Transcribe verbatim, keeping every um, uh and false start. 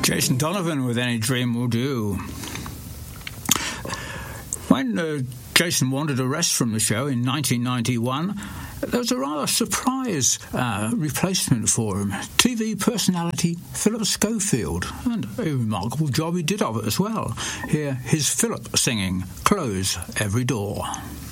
Jason Donovan with Any Dream Will Do. When uh, Jason wanted a rest from the show in nineteen ninety-one, there was a rather surprise uh, replacement for him. T V personality Philip Schofield, and a remarkable job he did of it as well. Here, here's Philip singing Close Every Door.